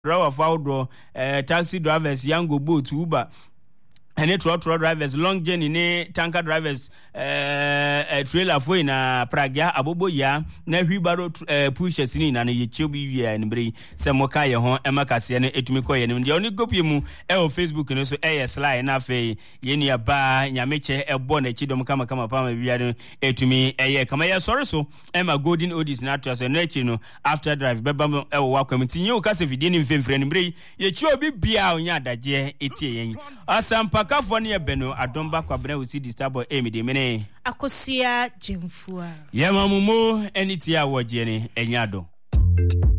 driver for taxi drivers, young boat, Uber. And truck drivers, long journey, ne tanker drivers, trailer for in Praga, Abobo ya, na wheelbarrow pushers in and ye chubi and bri, Samoka, hon, Emma Cassian, Etumiko, and the only copy mu, Facebook and also sly and afe, Yenia ba, Yameche, a bonnet, Chidom Kama Pama, Etumi, a Kamaya Soroso, Emma Golden Odis Natras and Netino, after drive, Bebam, welcome to you, because if you didn't fin friend bri, ye chubi bia on yada, it's ye. Asampa. California Beno Adomba Kwabena will see this table Amy de Mene Akosia Jemfua Yamamumo Enitia Wajene Enyado